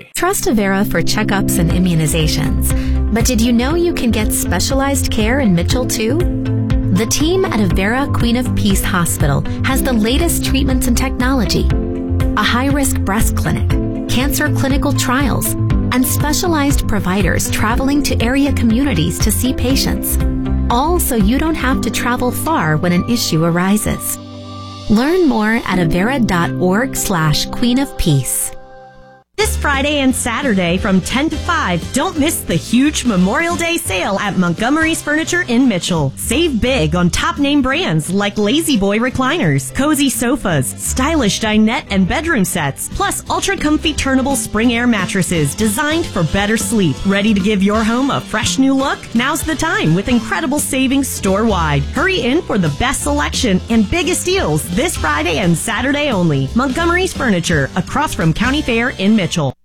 today. Trust Avera for checkups and immunizations. But did you know you can get specialized care in Mitchell, too? The team at Avera Queen of Peace Hospital has the latest treatments and technology, a high-risk breast clinic, cancer clinical trials, and specialized providers traveling to area communities to see patients. All so you don't have to travel far when an issue arises. Learn more at avera.org/Queen of Peace. This Friday and Saturday from 10 to 5, don't miss the huge Memorial Day sale at Montgomery's Furniture in Mitchell. Save big on top name brands like Lazy Boy recliners, cozy sofas, stylish dinette and bedroom sets, plus ultra comfy turnable spring air mattresses designed for better sleep. Ready to give your home a fresh new look? Now's the time with incredible savings store-wide. Hurry in for the best selection and biggest deals this Friday and Saturday only. Montgomery's Furniture, across from County Fair in Mitchell.